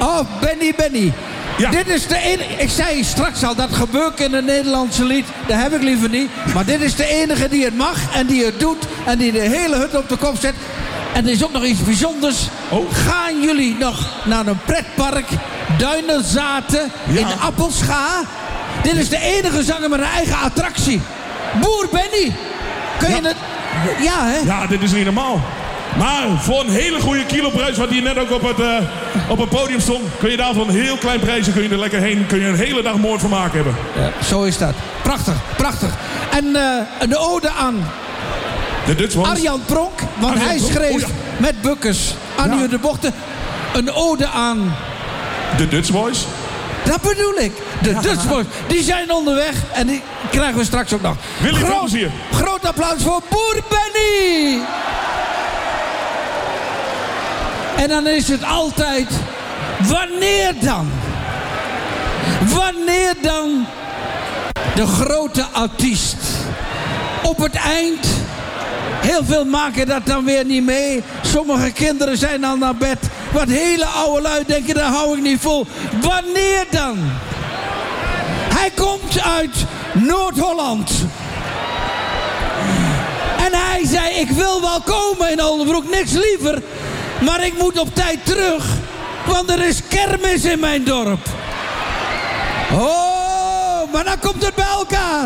Oh, Benny. Ja. Dit is de enige... Ik zei straks al, dat gebeurt in het Nederlandse lied. Dat heb ik liever niet. Maar dit is de enige die het mag en die het doet. En die de hele hut op de kop zet. En er is ook nog iets bijzonders. Oh. Gaan jullie nog naar een pretpark? Duinenzaten in Appelscha? Dit is de enige zanger met een eigen attractie. Boer Benny. Kun je het... Ja, hè? Ja, dit is niet normaal. Maar voor een hele goede kiloprijs, wat hier net ook op het podium stond, kun je daar voor een heel klein prijsje kun je er lekker heen. Kun je een hele dag mooi vermaak hebben. Ja, zo is dat. Prachtig. En een ode aan De Dutch Ones. Arjan Pronk. Want hij schreef met Bukkers, Annie de Bochten, een ode aan... De Dutch Boys. Dat bedoel ik. De Dutch Boys. Die zijn onderweg. En die krijgen we straks ook nog. Willy, veel plezier. Groot applaus voor Boer Benny. En dan is het altijd... Wanneer dan de grote artiest? Op het eind... Heel veel maken dat dan weer niet mee. Sommige kinderen zijn al naar bed. Wat hele oude lui denken, dat hou ik niet vol. Wanneer dan? Hij komt uit Noord-Holland. En hij zei, ik wil wel komen in Oldenbroek, niks liever. Maar ik moet op tijd terug. Want er is kermis in mijn dorp. Oh, maar dan komt het bij elkaar.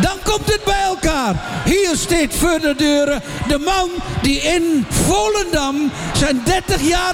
Hier staat voor de deuren de man die in Volendam zijn 30 jaar